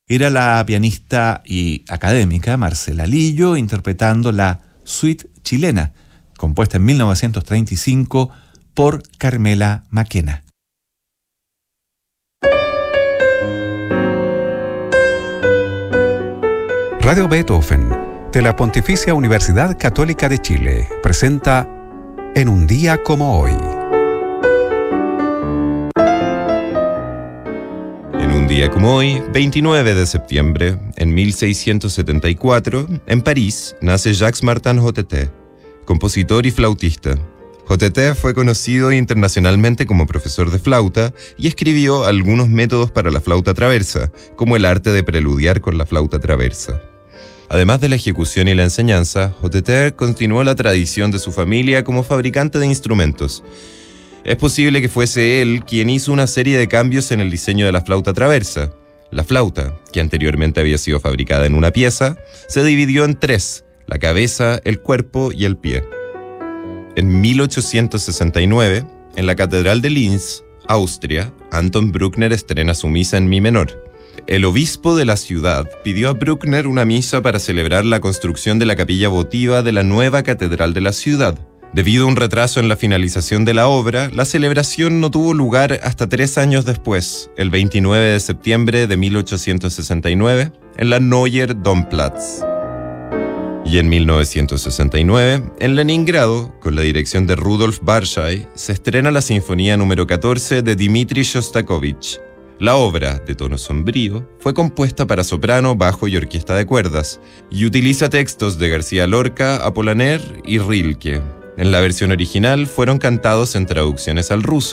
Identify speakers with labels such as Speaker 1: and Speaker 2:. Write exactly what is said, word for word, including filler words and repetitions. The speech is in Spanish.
Speaker 1: Era la pianista y académica Marcela Lillo interpretando la Suite chilena, compuesta en mil novecientos treinta y cinco por Carmela Maquena.
Speaker 2: Radio Beethoven, de la Pontificia Universidad Católica de Chile, presenta En un día como hoy.
Speaker 3: En un día como hoy, veintinueve de septiembre, en mil seiscientos setenta y cuatro, en París, nace Jacques Martin Hoteté, compositor y flautista. Hoteté fue conocido internacionalmente como profesor de flauta y escribió algunos métodos para la flauta traversa, como el arte de preludiar con la flauta traversa. Además de la ejecución y la enseñanza, Hoteté continuó la tradición de su familia como fabricante de instrumentos. Es posible que fuese él quien hizo una serie de cambios en el diseño de la flauta traversa. La flauta, que anteriormente había sido fabricada en una pieza, se dividió en tres: la cabeza, el cuerpo y el pie. En mil ochocientos sesenta y nueve, en la Catedral de Linz, Austria, Anton Bruckner estrena su misa en mi menor. El obispo de la ciudad pidió a Bruckner una misa para celebrar la construcción de la capilla votiva de la nueva catedral de la ciudad. Debido a un retraso en la finalización de la obra, la celebración no tuvo lugar hasta tres años después, el veintinueve de septiembre de mil ochocientos sesenta y nueve, en la Neuer Domplatz. Y en mil novecientos sesenta y nueve, en Leningrado, con la dirección de Rudolf Barshay, se estrena la Sinfonía número catorce de Dmitri Shostakovich. La obra, de tono sombrío, fue compuesta para soprano, bajo y orquesta de cuerdas, y utiliza textos de García Lorca, Apollinaire y Rilke. En la versión original fueron cantados en traducciones al ruso.